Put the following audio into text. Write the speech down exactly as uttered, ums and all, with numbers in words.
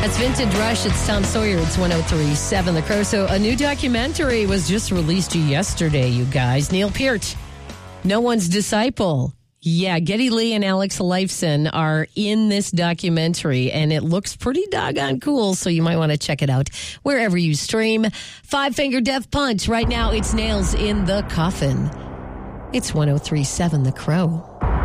That's Vintage Rush. It's Tom Sawyer. It's one oh three point seven The Crow. So a new documentary was just released yesterday, you guys. Neil Peart, No One's Disciple. Yeah, Geddy Lee and Alex Lifeson are in this documentary, and it looks pretty doggone cool, so you might want to check it out wherever you stream. Five Finger Death Punch. Right now, it's Nails in the Coffin. It's one oh three point seven The Crow.